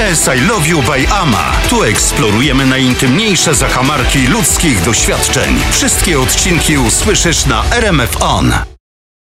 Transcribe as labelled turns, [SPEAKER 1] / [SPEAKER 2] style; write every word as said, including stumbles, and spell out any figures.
[SPEAKER 1] P S I Love You by Ama. Tu eksplorujemy najintymniejsze zakamarki ludzkich doświadczeń. Wszystkie odcinki usłyszysz na R M F On.